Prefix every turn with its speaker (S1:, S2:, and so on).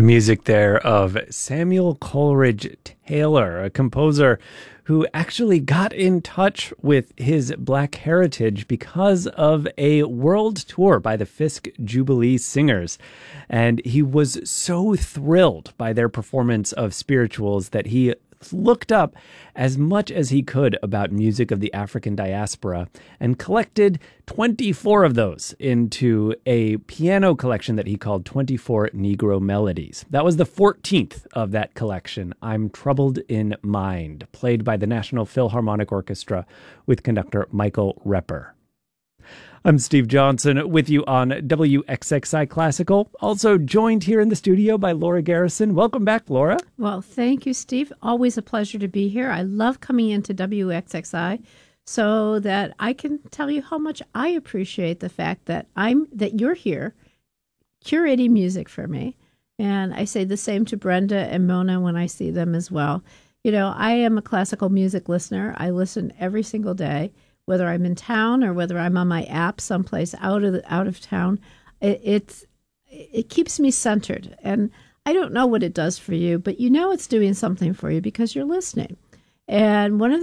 S1: music there of Samuel Coleridge Taylor, a composer who actually got in touch with his Black heritage because of a world tour by the Fisk Jubilee Singers. And he was so thrilled by their performance of Spirituals that he looked up as much as he could about music of the African diaspora and collected 24 of those into a piano collection that he called 24 Negro Melodies. That was the 14th of that collection, I'm Troubled in Mind, played by the National Philharmonic Orchestra with conductor Michael Repper. I'm Steve Johnson with you on WXXI Classical, also joined here in the studio by Laura Garrison. Welcome back, Laura.
S2: Well, thank you, Steve. Always a pleasure to be here. I love coming into WXXI so that I can tell you how much I appreciate the fact that you're here curating music for me. And I say the same to Brenda and Mona when I see them as well. You know, I am a classical music listener. I listen every single day, whether I'm in town or whether I'm on my app someplace out of town. It keeps me centered. And I don't know what it does for you, but you know it's doing something for you because you're listening. And one of